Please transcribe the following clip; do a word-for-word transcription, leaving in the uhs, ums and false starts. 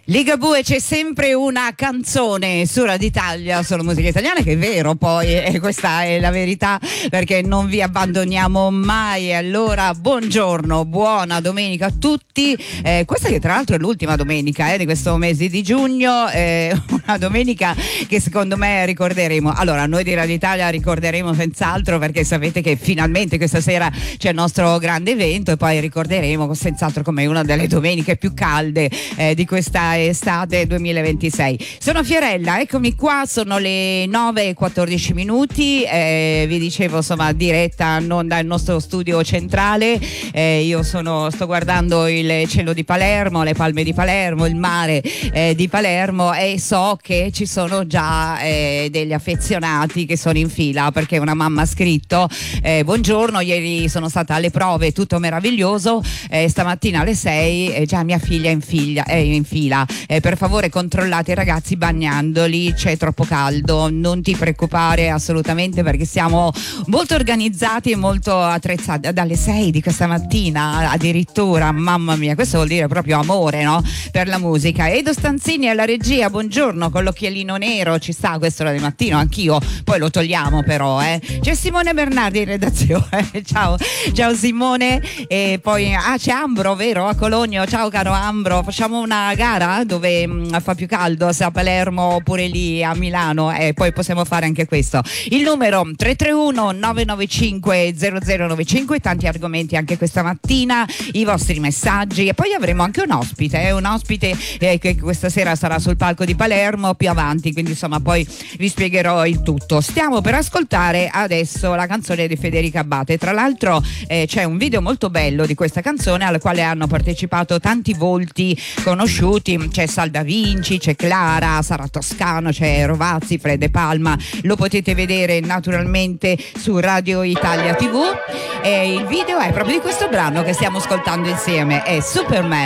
Ligabue, c'è sempre una canzone su Radio Italia, solo musica italiana, che è vero poi, e questa è la verità, perché non vi abbandoniamo mai. Allora, buongiorno, buona domenica a tutti. Eh, questa che tra l'altro è l'ultima domenica eh, di questo mese di giugno, eh, una domenica che secondo me ricorderemo. Allora, noi di Radio Italia ricorderemo senz'altro, perché sapete che finalmente questa sera c'è il nostro grande evento, e poi ricorderemo senz'altro come una delle domeniche più calde eh, di questa estate duemilaventisei. Sono Fiorella, eccomi qua, sono le nove e quattordici minuti, eh, vi dicevo insomma diretta non dal nostro studio centrale, eh, io sono, sto guardando il cielo di Palermo, le palme di Palermo, il mare eh, di Palermo, e so che ci sono già eh, degli affezionati che sono in fila, perché una mamma ha scritto eh, buongiorno, ieri sono stata alle prove, tutto meraviglioso, eh, stamattina alle sei eh, già mia figlia è in, figlia, è in fila. Eh, per favore controllate i ragazzi bagnandoli, c'è troppo caldo, non ti preoccupare assolutamente, perché siamo molto organizzati e molto attrezzati dalle sei di questa mattina addirittura. Mamma mia, questo vuol dire proprio amore, no? Per la musica. Edo Stanzini alla regia, buongiorno, con l'occhialino nero, ci sta questo di mattino, anch'io, poi lo togliamo però, eh. C'è Simone Bernardi in redazione, ciao, ciao Simone, e poi ah, c'è Ambro, vero? A Cologno, ciao caro Ambro, facciamo una gara dove mh, fa più caldo, se a Palermo oppure lì a Milano, e eh, poi possiamo fare anche questo. Il numero tre tre uno nove nove cinque zero zero nove cinque, tanti argomenti anche questa mattina, i vostri messaggi, e poi avremo anche un ospite, eh, un ospite eh, che questa sera sarà sul palco di Palermo più avanti, quindi insomma poi vi spiegherò il tutto. Stiamo per ascoltare adesso la canzone di Federica Abbate, tra l'altro eh, c'è un video molto bello di questa canzone al quale hanno partecipato tanti volti conosciuti, c'è Salda Vinci, c'è Clara, Sara Toscano, c'è Rovazzi, Fred De Palma, lo potete vedere naturalmente su Radio Italia tivù, e il video è proprio di questo brano che stiamo ascoltando insieme, è Superman.